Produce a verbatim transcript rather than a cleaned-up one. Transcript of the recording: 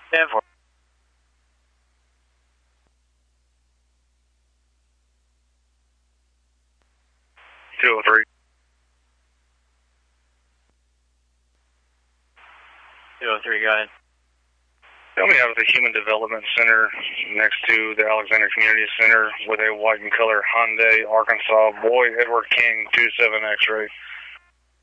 ten four. two oh three. two oh three, go ahead. Tell me out of the Human Development Center next to the Alexander Community Center with a white and color Hyundai Arkansas boy Edward King two seven X-ray.